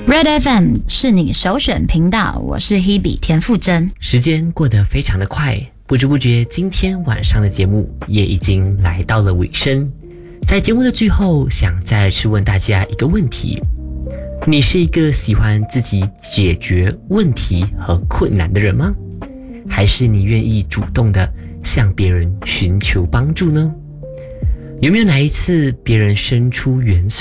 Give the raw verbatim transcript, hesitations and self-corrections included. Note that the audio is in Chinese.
Red F M 是你首选频道，我是 Hebe 田馥甄。 时间过得非常的快，不知不觉今天晚上的节目也已经来到了尾声。在节目的最后，想再次问大家一个问题：你是一个喜欢自己解决问题和困难的人吗？还是你愿意主动的向别人寻求帮助呢？有没有哪一次别人伸出援手